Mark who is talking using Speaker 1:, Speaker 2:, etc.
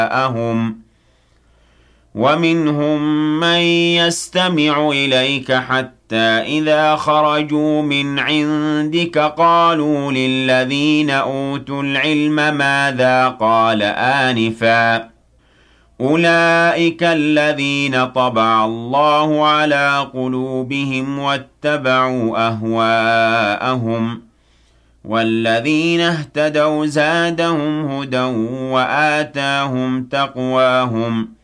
Speaker 1: أهواءهم ومنهم من يستمع إليك حتى إذا خرجوا من عندك قالوا للذين أوتوا العلم ماذا قال آنفا أولئك الذين طبع الله على قلوبهم واتبعوا أهواءهم والذين اهتدوا زادهم هدى وآتاهم تقواهم